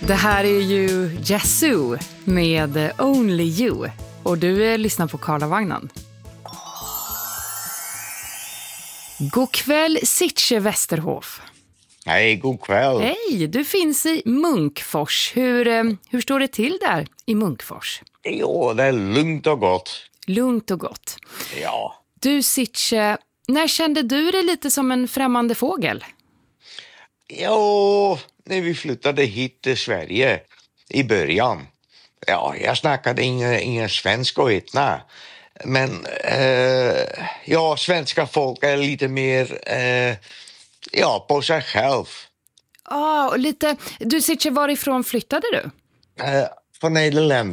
Det här är ju Yazoo med Only You. Och du lyssnar på Karlavagnen. God kväll, Sitche Westerhof. Hej, god kväll. Hej, du finns i Munkfors. Hur står det till där i Munkfors? Jo, det är lugnt och gott. Lugnt och gott. Ja. Du Sitche, när kände du dig lite som en främmande fågel? Jo, när vi flyttade hit till Sverige i början. Ja, jag snackade ingen svenska och etna. Men svenska folk är lite mer på sig själv. Ja, och lite. Du Sitche, varifrån flyttade du? Från Nederländerna.